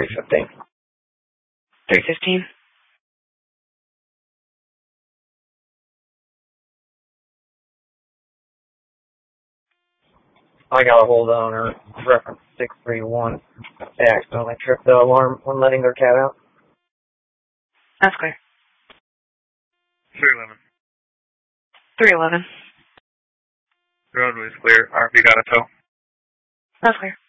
315. 315. I got a hold of owner, reference 631. They accidentally tripped the alarm when letting their cat out. That's clear. 311. 311. Roadway's clear. RV got a tow. That's clear.